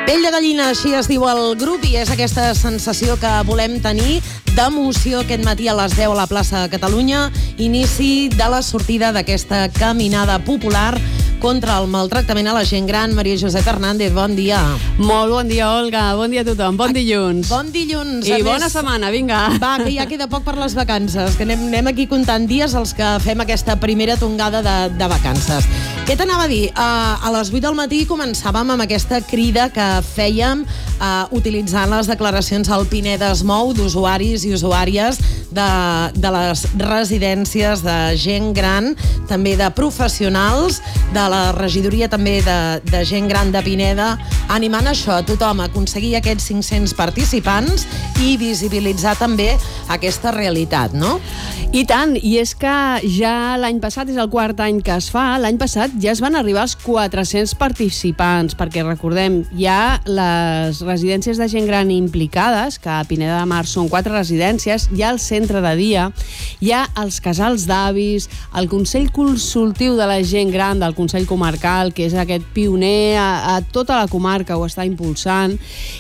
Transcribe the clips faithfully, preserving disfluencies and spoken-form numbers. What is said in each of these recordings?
Pell de gallina, així es diu el grup, i és aquesta sensació que volem tenir d'emoció aquest matí a les deu a la plaça de Catalunya, inici de la sortida d'aquesta caminada popular contra el maltractament a la gent gran. Maria Josep Hernández, bon dia. Molt bon dia, Olga. Bon dia a tothom. Bon dilluns. Bon dilluns. I bona setmana, vinga. Va, que ja queda poc per les vacances, que anem, anem aquí comptant dies els que fem aquesta primera tongada de, de vacances. Què t'anava a dir? Uh, a les vuit del matí començàvem amb aquesta crida que fèiem uh, utilitzant les declaracions al Pineda es mou d'usuaris i usuàries de, de les residències de gent gran, també de professionals, de la regidoria també de, de gent gran de Pineda, animant això a tothom a aconseguir aquests cinc-cents participants i visibilitzar també aquesta realitat, no? I tant, i és que ja l'any passat, és el quart any que es fa, l'any passat ja es van arribar als quatre-cents participants, perquè recordem, hi ha les residències de gent gran implicades, que a Pineda de Mar són quatre residències, hi ha el centre de dia, hi ha els casals d'avis, el Consell Consultiu de la Gent Gran del Consell Comarcal, que és aquest pioner a, a tota la comarca, ho està impulsant,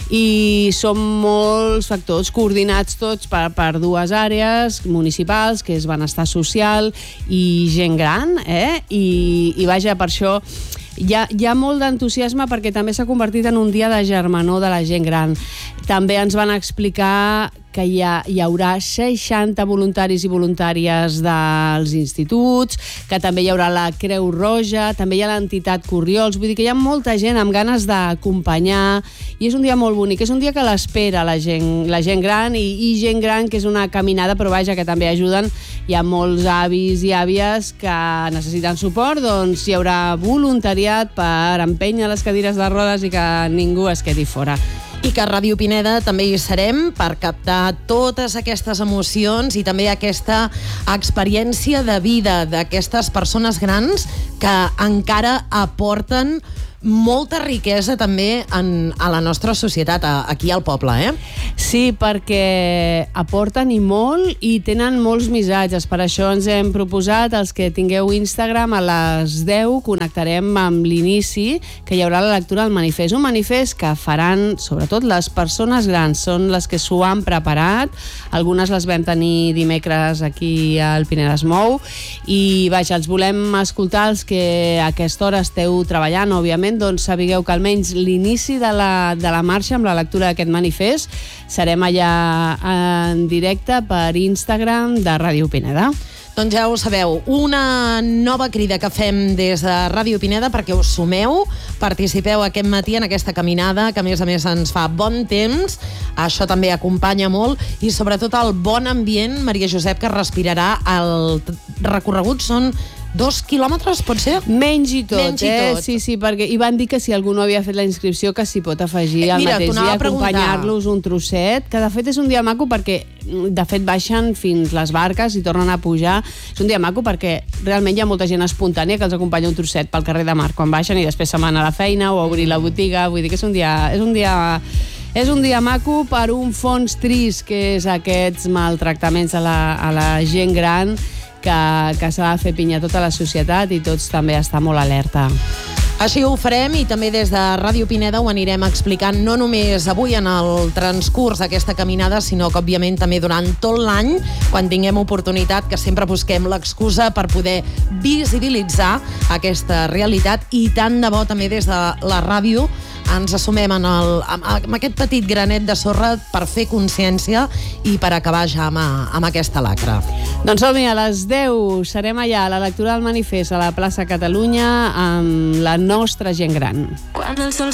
i són molts factors coordinats tots per, per dues àrees municipals, que és benestar social i gent gran, eh? I, i vaja, per això hi ha, hi ha molt d'entusiasme, perquè també s'ha convertit en un dia de germanor de la gent gran. També ens van explicar que hi, ha, hi haurà seixanta voluntaris i voluntàries dels instituts, que també hi haurà la Creu Roja, també hi ha l'entitat Corriols, vull dir que hi ha molta gent amb ganes d'acompanyar, i és un dia molt bonic, és un dia que l'espera la gent, la gent gran i, i gent gran, que és una caminada, però vaja, que també ajuden. Hi ha molts avis i àvies que necessiten suport, doncs hi haurà voluntariat per empènyer les cadires de rodes i que ningú es quedi fora. I que a Ràdio Pineda també hi serem per captar totes aquestes emocions i també aquesta experiència de vida d'aquestes persones grans que encara aporten molta riquesa també en, a la nostra societat, a, aquí al poble, eh? Sí, perquè aporten i molt i tenen molts missatges. Per això ens hem proposat, els que tingueu Instagram, a les deu connectarem amb l'inici, que hi haurà la lectura del manifest. Un manifest que faran, sobretot, les persones grans. Són les que s'ho han preparat. Algunes les vam tenir dimecres aquí al Pineda es mou. I, vaja, els volem escoltar, els que a aquesta hora esteu treballant, òbviament, doncs sapigueu que almenys l'inici de la, de la marxa amb la lectura d'aquest manifest serem allà en directe per Instagram de Ràdio Pineda. Doncs ja ho sabeu, una nova crida que fem des de Ràdio Pineda perquè us sumeu, participeu aquest matí en aquesta caminada, que a més a més ens fa bon temps, això també acompanya molt, i sobretot el bon ambient, Maria Josep, que respirarà. El recorregut són dos quilòmetres, pot ser? Menys i tot, Menys i eh? tot. Sí, sí, perquè hi van dir que si algú no havia fet la inscripció, que s'hi pot afegir al Mira, mateix dia, acompanyar-los un trosset, que de fet és un dia maco perquè, de fet, baixen fins les barques i tornen a pujar. És un dia maco perquè realment hi ha molta gent espontània que els acompanya un trosset pel carrer de Mar quan baixen i després se'n van a la feina o a obrir la botiga. Vull dir que és un dia... És un dia És un dia maco per un fons trist, que és aquests maltractaments a la, a la gent gran, que, que s'ha de fer pinya a tota la societat i tots també estar molt alerta. Així ho farem, i també des de Ràdio Pineda ho anirem explicant no només avui en el transcurs d'aquesta caminada, sinó que òbviament també durant tot l'any, quan tinguem oportunitat, que sempre busquem l'excusa per poder visibilitzar aquesta realitat, i tant de bo també des de la ràdio ens assumem en, el, amb aquest petit granet de sorra per fer consciència i per acabar ja amb, amb aquesta lacra. Doncs som-hi, a les deu serem allà a la lectura del manifest a la plaça Catalunya amb la nostra gent gran. Quan el sol